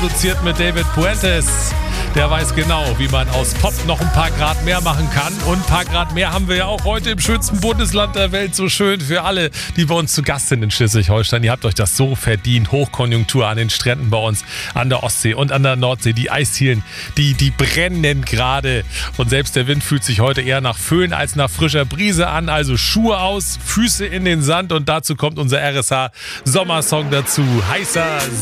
produziert mit David Puentes. Der weiß genau, wie man aus Pop noch ein paar Grad mehr machen kann. Und ein paar Grad mehr haben wir ja auch heute im schönsten Bundesland der Welt. So schön für alle, die bei uns zu Gast sind in Schleswig-Holstein. Ihr habt euch das so verdient. Hochkonjunktur an den Stränden bei uns, an der Ostsee und an der Nordsee. Die Eisdielen, die brennen gerade. Und selbst der Wind fühlt sich heute eher nach Föhn als nach frischer Brise an. Also Schuhe aus, Füße in den Sand. Und dazu kommt unser RSH-Sommersong dazu. Heißer